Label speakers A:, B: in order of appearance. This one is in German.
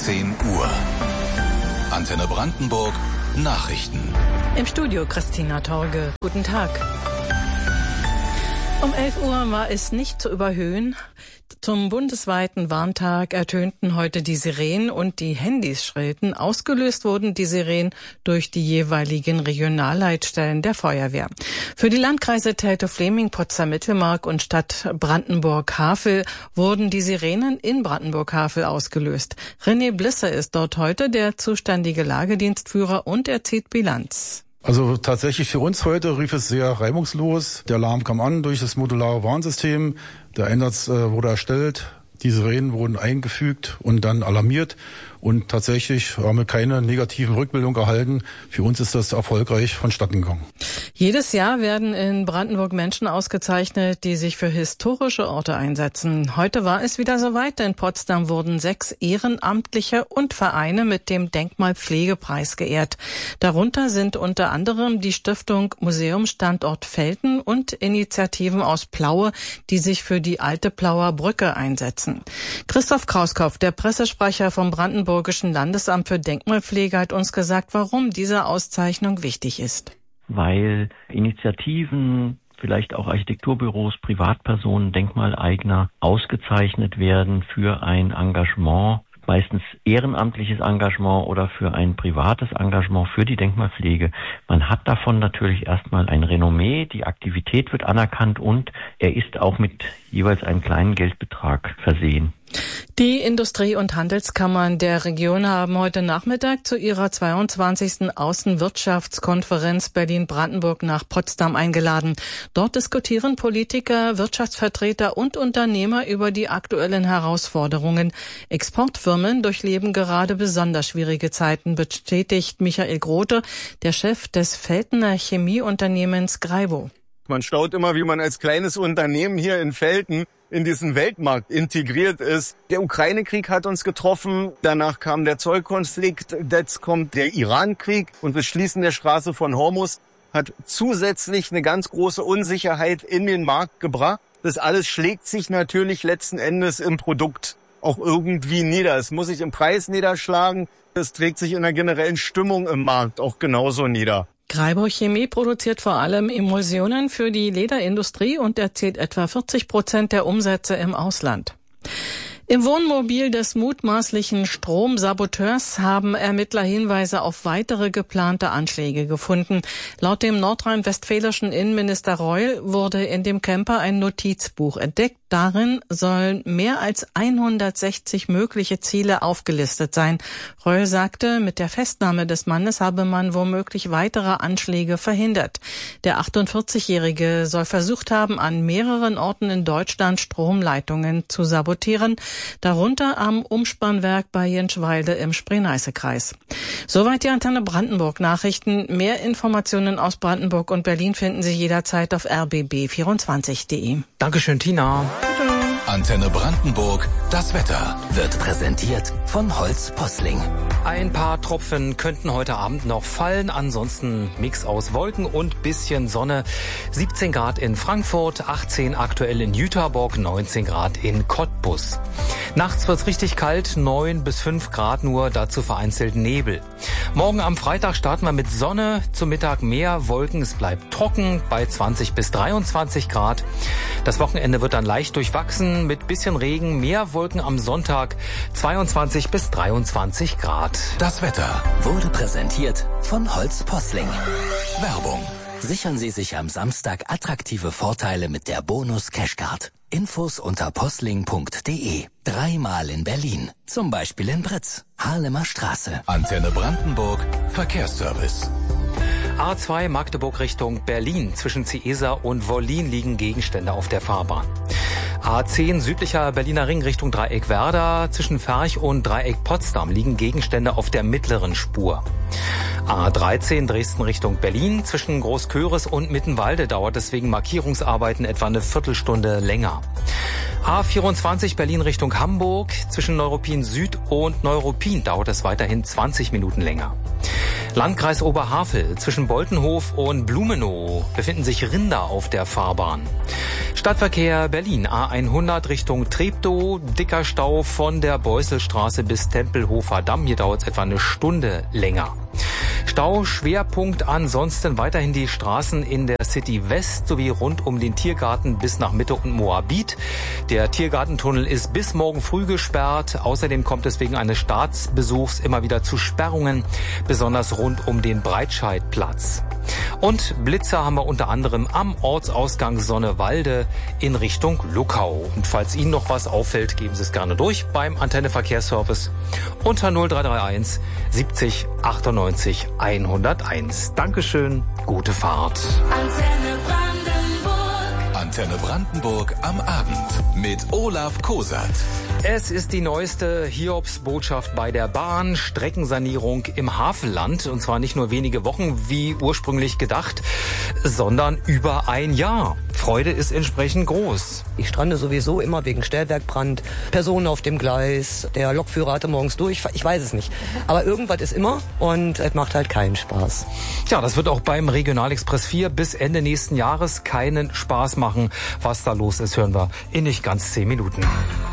A: 10 Uhr. Antenne Brandenburg Nachrichten.
B: Im Studio Christina Torge. Guten Tag. Um 11 Uhr war es nicht zu überhöhen. Zum bundesweiten Warntag ertönten heute die Sirenen und die Handys schrillten. Ausgelöst wurden die Sirenen durch die jeweiligen Regionalleitstellen der Feuerwehr. Für die Landkreise Teltow-Fläming, Potsdam-Mittelmark und Stadt Brandenburg-Havel wurden die Sirenen in Brandenburg-Havel ausgelöst. René Blisse ist dort heute der zuständige Lagedienstführer und er zieht Bilanz.
C: Also tatsächlich für uns heute rief es sehr reibungslos. Der Alarm kam an durch das modulare Warnsystem. Der Einsatz wurde erstellt. Die Sirenen wurden eingefügt und dann alarmiert. Und tatsächlich haben wir keine negativen Rückmeldungen erhalten. Für uns ist das erfolgreich vonstatten gegangen.
B: Jedes Jahr werden in Brandenburg Menschen ausgezeichnet, die sich für historische Orte einsetzen. Heute war es wieder soweit. In Potsdam wurden 6 Ehrenamtliche und Vereine mit dem Denkmalpflegepreis geehrt. Darunter sind unter anderem die Stiftung Museumsstandort Velten und Initiativen aus Plaue, die sich für die alte Plauer Brücke einsetzen. Christoph Krauskopf, der Pressesprecher vom Brandenburgischen Landesamt für Denkmalpflege, hat uns gesagt, warum diese Auszeichnung wichtig ist.
D: Weil Initiativen, vielleicht auch Architekturbüros, Privatpersonen, Denkmaleigner ausgezeichnet werden für ein Engagement, meistens ehrenamtliches Engagement oder für ein privates Engagement für die Denkmalpflege. Man hat davon natürlich erstmal ein Renommee, die Aktivität wird anerkannt und er ist auch mit jeweils einem kleinen Geldbetrag versehen.
B: Die Industrie- und Handelskammern der Region haben heute Nachmittag zu ihrer 22. Außenwirtschaftskonferenz Berlin-Brandenburg nach Potsdam eingeladen. Dort diskutieren Politiker, Wirtschaftsvertreter und Unternehmer über die aktuellen Herausforderungen. Exportfirmen durchleben gerade besonders schwierige Zeiten, bestätigt Michael Grote, der Chef des Veltener Chemieunternehmens Greibo.
E: Man staunt immer, wie man als kleines Unternehmen hier in Velten in diesen Weltmarkt integriert ist. Der Ukraine-Krieg hat uns getroffen, danach kam der Zollkonflikt, jetzt kommt der Iran-Krieg und das Schließen der Straße von Hormuz hat zusätzlich eine ganz große Unsicherheit in den Markt gebracht. Das alles schlägt sich natürlich letzten Endes im Produkt auch irgendwie nieder. Es muss sich im Preis niederschlagen, es trägt sich in der generellen Stimmung im Markt auch genauso nieder.
B: Greibo Chemie produziert vor allem Emulsionen für die Lederindustrie und erzielt etwa 40% der Umsätze im Ausland. Im Wohnmobil des mutmaßlichen Stromsaboteurs haben Ermittler Hinweise auf weitere geplante Anschläge gefunden. Laut dem nordrhein-westfälischen Innenminister Reul wurde in dem Camper ein Notizbuch entdeckt. Darin sollen mehr als 160 mögliche Ziele aufgelistet sein. Reul sagte, mit der Festnahme des Mannes habe man womöglich weitere Anschläge verhindert. Der 48-Jährige soll versucht haben, an mehreren Orten in Deutschland Stromleitungen zu sabotieren, darunter am Umspannwerk bei Jenschwalde im Spree-Neiße-Kreis. Soweit die Antenne Brandenburg Nachrichten. Mehr Informationen aus Brandenburg und Berlin finden Sie jederzeit auf rbb24.de.
F: Dankeschön, Tina.
A: Antenne Brandenburg, das Wetter
G: wird präsentiert von Holz Posling.
F: Ein paar Tropfen könnten heute Abend noch fallen, ansonsten Mix aus Wolken und bisschen Sonne. 17 Grad in Frankfurt, 18 aktuell in Jüterbock, 19 Grad in Cottbus. Nachts wird's richtig kalt, 9 bis 5 Grad nur, dazu vereinzelt Nebel. Morgen am Freitag starten wir mit Sonne, zum Mittag mehr Wolken, es bleibt trocken bei 20 bis 23 Grad. Das Wochenende wird dann leicht durchwachsen mit bisschen Regen, mehr Wolken am Sonntag, 22 bis 23 Grad.
A: Das Wetter
G: wurde präsentiert von Holz Posling.
A: Werbung.
G: Sichern Sie sich am Samstag attraktive Vorteile mit der Bonus Cashcard. Infos unter posling.de. 3-mal in Berlin. Zum Beispiel in Britz, Harlemer Straße.
A: Antenne Brandenburg, Verkehrsservice.
F: A2 Magdeburg Richtung Berlin. Zwischen Ciesa und Wollin liegen Gegenstände auf der Fahrbahn. A10 südlicher Berliner Ring Richtung Dreieck Werder. Zwischen Ferch und Dreieck Potsdam liegen Gegenstände auf der mittleren Spur. A13 Dresden Richtung Berlin. Zwischen Großköris und Mittenwalde dauert es wegen Markierungsarbeiten etwa eine Viertelstunde länger. A24 Berlin Richtung Hamburg. Zwischen Neuruppin Süd und Neuruppin dauert es weiterhin 20 Minuten länger. Landkreis Oberhavel. Zwischen Boltenhof und Blumenow befinden sich Rinder auf der Fahrbahn. Stadtverkehr Berlin. A100 Richtung Treptow. Dicker Stau von der Beusselstraße bis Tempelhofer Damm. Hier dauert es etwa eine Stunde länger. Stauschwerpunkt ansonsten weiterhin die Straßen in der City West sowie rund um den Tiergarten bis nach Mitte und Moabit. Der Tiergartentunnel ist bis morgen früh gesperrt. Außerdem kommt es wegen eines Staatsbesuchs immer wieder zu Sperrungen, besonders rund um den Breitscheidplatz. Und Blitzer haben wir unter anderem am Ortsausgang Sonnewalde in Richtung Luckau. Und falls Ihnen noch was auffällt, geben Sie es gerne durch beim Antenne Verkehrsservice unter 0331 70 98 101. Dankeschön, gute Fahrt.
A: Antenne Brandenburg am Abend mit Olaf Kosat.
F: Es ist die neueste Hiobsbotschaft bei der Bahn. Streckensanierung im Havelland. Und zwar nicht nur wenige Wochen, wie ursprünglich gedacht, sondern über ein Jahr. Freude ist entsprechend groß.
H: Ich strande sowieso immer wegen Stellwerkbrand, Personen auf dem Gleis, der Lokführer hatte morgens durch, ich weiß es nicht. Aber irgendwas ist immer und es macht halt keinen Spaß.
F: Tja, das wird auch beim Regionalexpress 4 bis Ende nächsten Jahres keinen Spaß machen. Was da los ist, hören wir in nicht ganz 10 Minuten.